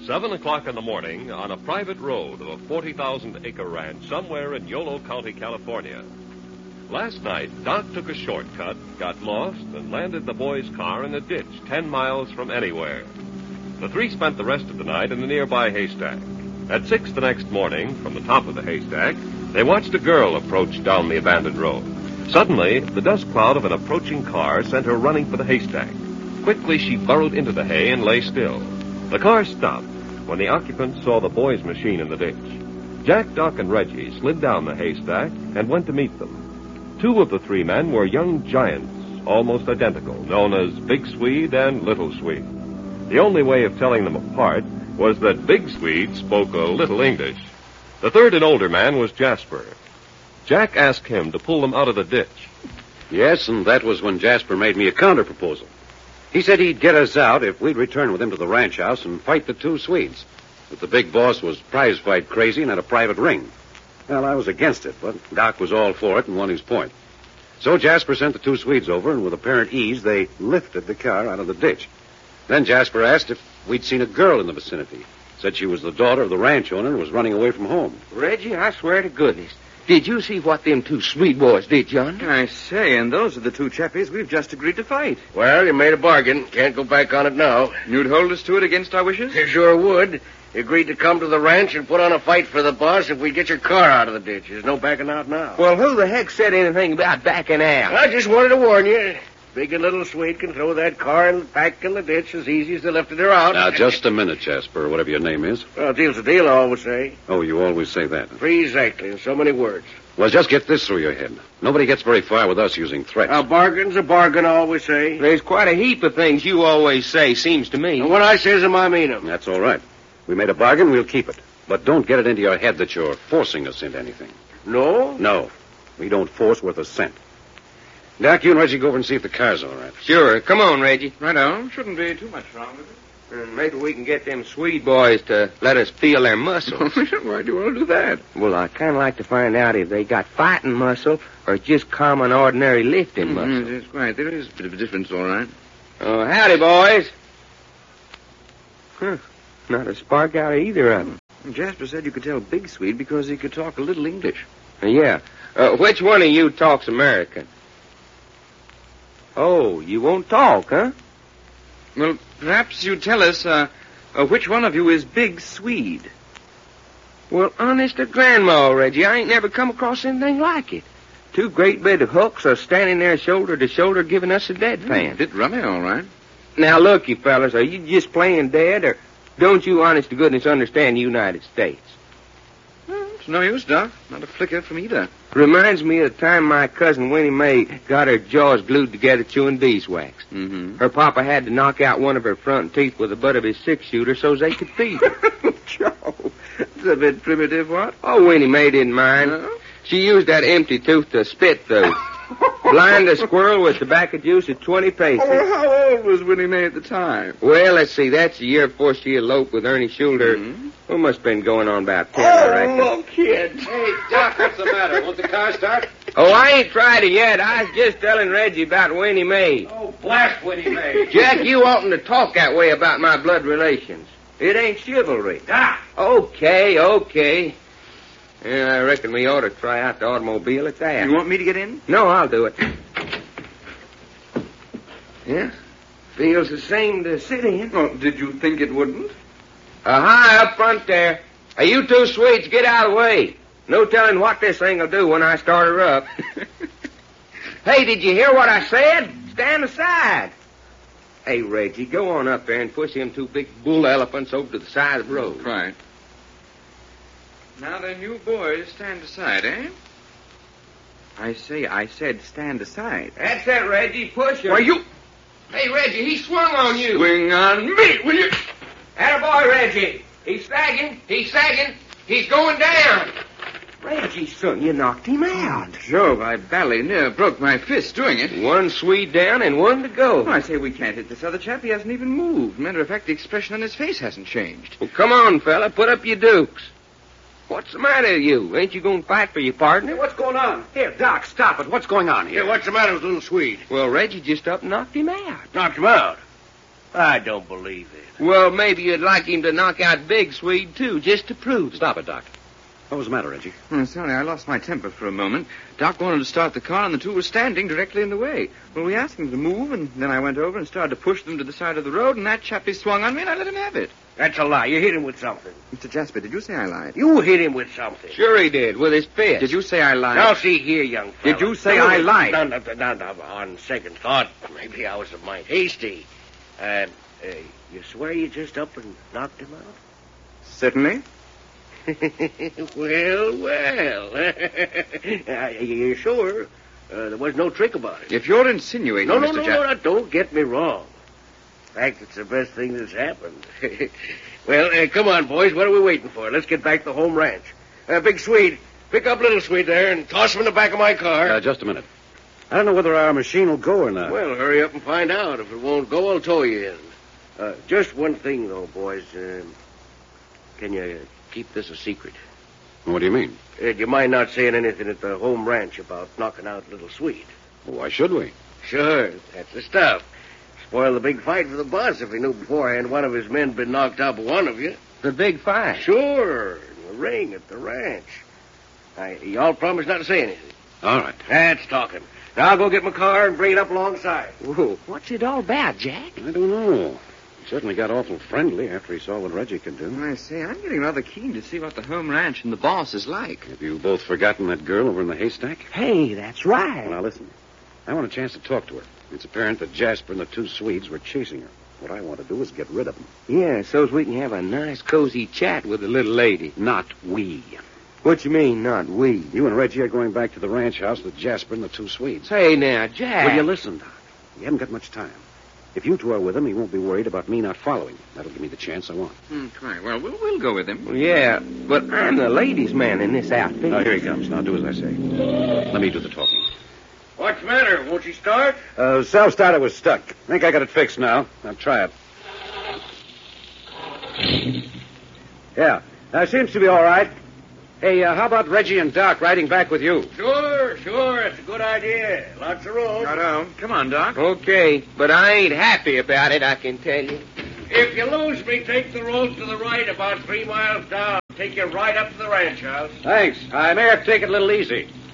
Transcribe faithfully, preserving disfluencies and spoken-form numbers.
Seven o'clock in the morning on a private road of a forty thousand acre ranch somewhere in Yolo County, California. Last night, Doc took a shortcut, got lost, and landed the boys' car in a ditch ten miles from anywhere. The three spent the rest of the night in a nearby haystack. At six the next morning, from the top of the haystack, they watched a girl approach down the abandoned road. Suddenly, the dust cloud of an approaching car sent her running for the haystack. Quickly, she burrowed into the hay and lay still. The car stopped when the occupants saw the boys' machine in the ditch. Jack, Doc, and Reggie slid down the haystack and went to meet them. Two of the three men were young giants, almost identical, known as Big Swede and Little Swede. The only way of telling them apart was that Big Swede spoke a little English. The third and older man was Jasper. Jack asked him to pull them out of the ditch. Yes, and that was when Jasper made me a counter-proposal. He said he'd get us out if we'd return with him to the ranch house and fight the two Swedes. That the big boss was prize fight crazy and had a private ring. Well, I was against it, but Doc was all for it and won his point. So Jasper sent the two Swedes over, and with apparent ease, they lifted the car out of the ditch. Then Jasper asked if we'd seen a girl in the vicinity. Said she was the daughter of the ranch owner and was running away from home. Reggie, I swear to goodness. Did you see what them two Swede boys did, John? I say, and those are the two chappies we've just agreed to fight. Well, you made a bargain. Can't go back on it now. You'd hold us to it against our wishes? You sure would. You agreed to come to the ranch and put on a fight for the boss if we get your car out of the ditch. There's no backing out now. Well, who the heck said anything about backing out? I just wanted to warn you. Big and Little Swede can throw that car in, back in the ditch as easy as they lifted her out. Now, just a minute, Jasper, or whatever your name is. Well, deal's a deal, I always say. Oh, you always say that. Exactly, in so many words. Well, just get this through your head. Nobody gets very far with us using threats. A bargain's a bargain, I always say. There's quite a heap of things you always say, seems to me. And when I says them, I mean them. That's all right. We made a bargain, we'll keep it. But don't get it into your head that you're forcing us into anything. No? No. We don't force worth a cent. Doc, you and Reggie go over and see if the car's all right. Sure. Come on, Reggie. Right on. Shouldn't be too much wrong with it. And maybe we can get them Swede boys to let us feel their muscles. Why do you want to do that? Well, I kind of like to find out if they got fighting muscle or just common, ordinary lifting muscle. Mm-hmm, that's right. There is a bit of a difference, all right. Oh, howdy, boys. Huh. Not a spark out of either of them. Jasper said you could tell Big Swede because he could talk a little English. Uh, yeah. Uh, which one of you talks American? Oh, you won't talk, huh? Well, perhaps you'd tell us uh, uh, which one of you is Big Swede. Well, honest to Grandma, Reggie, I ain't never come across anything like it. Two great big hooks are standing there shoulder to shoulder giving us a deadpan. Mm, bit rummy, all right. Now, look, you fellas, are you just playing dead, or don't you, honest to goodness, understand the United States? Well, it's no use, Doc. Not a flicker from either. Reminds me of the time my cousin Winnie Mae got her jaws glued together chewing beeswax. Mm-hmm. Her papa had to knock out one of her front teeth with the butt of his six-shooter so they could feed her. Joe, it's a bit primitive, what? Oh, Winnie Mae didn't mind. No? She used that empty tooth to spit through. Blind a squirrel with tobacco juice at twenty paces. Oh, how old was Winnie Mae at the time? Well, let's see. That's the year before she eloped with Ernie Schulter. Mm-hmm. Well, must have been going on about ten, I reckon. Oh, kid. Hey, Doc, what's the matter? Won't the car start? Oh, I ain't tried it yet. I was just telling Reggie about Winnie Mae. Oh, blast Winnie Mae. Jack, you oughtn't to talk that way about my blood relations. It ain't chivalry. Doc. Okay, okay. Yeah, I reckon we ought to try out the automobile at that. You want me to get in? No, I'll do it. Yeah, feels the same to sit in. Well, did you think it wouldn't? Uh, hi, up front there. Hey, you two Swedes, get out of the way. No telling what this thing will do when I start her up. Hey, did you hear what I said? Stand aside. Hey, Reggie, go on up there and push them two big bull elephants over to the side of the road. Right. Now then, you boys stand aside, eh? I say, I said stand aside. That's it, Reggie. Push him. Why, you... Hey, Reggie, he swung on you. Swing on me, will you? Attaboy, Reggie. He's sagging. He's sagging. He's going down. Reggie, son, you knocked him out. Jove, I badly near broke my fist doing it. One Swede down and one to go. Oh, I say we can't hit this other chap. He hasn't even moved. Matter of fact, the expression on his face hasn't changed. Well, come on, fella. Put up your dukes. What's the matter with you? Ain't you going to fight for your partner? Hey, what's going on? Here, Doc, stop it. What's going on here? Hey, what's the matter with Little Swede? Well, Reggie just up and knocked him out. Knocked him out. I don't believe it. Well, maybe you'd like him to knock out Big Swede, too, just to prove it. Stop it, Doc. What was the matter, Reggie? Oh, sorry, I lost my temper for a moment. Doc wanted to start the car, and the two were standing directly in the way. Well, we asked them to move, and then I went over and started to push them to the side of the road, and that chappie swung on me, and I let him have it. That's a lie. You hit him with something. Mister Jasper, did you say I lied? You hit him with something. Sure he did, with his fist. Did you say I lied? Now, see here, young fella. Did you say I lied? No, no, no, no, on second thought, maybe I was a mite hasty. Uh, uh, you swear you just up and knocked him out? Certainly. well, well. uh, you're sure? Uh, there was no trick about it. If you're insinuating, No, no, Mister no, Jasper... no, no, don't get me wrong. In fact, it's the best thing that's happened. well, uh, come on, boys. What are we waiting for? Let's get back to home ranch. Uh, Big Swede, pick up Little Swede there and toss him in the back of my car. Uh, just a minute. I don't know whether our machine will go or not. Well, hurry up and find out. If it won't go, I'll tow you in. Uh, just one thing, though, boys. Um, can you keep this a secret? What do you mean? Uh, you mind not saying anything at the home ranch about knocking out Little Swede? Why should we? Sure, that's the stuff. Spoil the big fight for the boss if he knew beforehand one of his men been knocked out by one of you. The big fight. Sure, in the ring at the ranch. I, y'all promise not to say anything. All right. That's talking. Now I'll go get my car and bring it up alongside. Whoa, what's it all about, Jack? I don't know. He certainly got awful friendly after he saw what Reggie could do. I say, I'm getting rather keen to see what the home ranch and the boss is like. Have you both forgotten that girl over in the haystack? Hey, that's right. Now, listen. I want a chance to talk to her. It's apparent that Jasper and the two Swedes were chasing her. What I want to do is get rid of them. Yeah, so's we can have a nice, cozy chat with the little lady. Not we. What you mean, not we? You and Reggie are going back to the ranch house with Jasper and the two Swedes. Hey, now, Jack. Will you listen, Doc? You haven't got much time. If you two are with him, he won't be worried about me not following. That'll give me the chance I want. Hmm, quite. Well, well, we'll go with him. Well, yeah, but I'm the ladies' man in this outfit. Now, here he comes. Now, do as I say. Let me do the talking. What's the matter? Won't you start? Uh, self-starter was stuck. I think I got it fixed now. I'll try it. Yeah, uh, seems to be all right. Hey, uh, how about Reggie and Doc riding back with you? Sure, sure. It's a good idea. Lots of room. Righto. Come on, Doc. Okay, but I ain't happy about it, I can tell you. If you lose me, take the road to the right about three miles down. Take you right up to the ranch house. Thanks. I may have to take it a little easy.